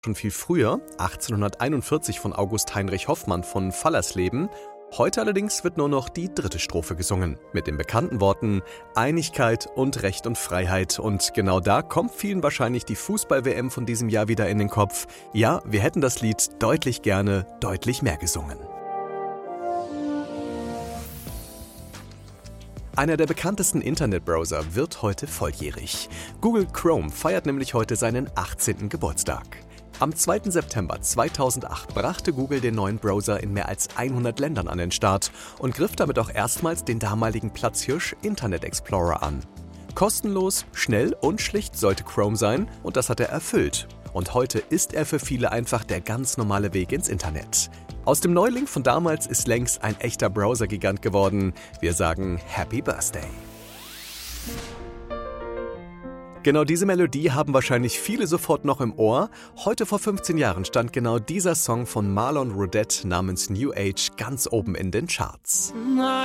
Schon viel früher, 1841 von August Heinrich Hoffmann von Fallersleben. Heute allerdings wird nur noch die dritte Strophe gesungen, mit den bekannten Worten Einigkeit und Recht und Freiheit. Und genau da kommt vielen wahrscheinlich die Fußball-WM von diesem Jahr wieder in den Kopf. Ja, wir hätten das Lied deutlich gerne, deutlich mehr gesungen. Einer der bekanntesten Internetbrowser wird heute volljährig. Google Chrome feiert nämlich heute seinen 18. Geburtstag. Am 2. September 2008 brachte Google den neuen Browser in mehr als 100 Ländern an den Start und griff damit auch erstmals den damaligen Platzhirsch Internet Explorer an. Kostenlos, schnell und schlicht sollte Chrome sein und das hat er erfüllt. Und heute ist er für viele einfach der ganz normale Weg ins Internet. Aus dem Neuling von damals ist längst ein echter Browser-Gigant geworden. Wir sagen Happy Birthday. Genau diese Melodie haben wahrscheinlich viele sofort noch im Ohr. Heute vor 15 Jahren stand genau dieser Song von Marlon Roudette namens New Age ganz oben in den Charts.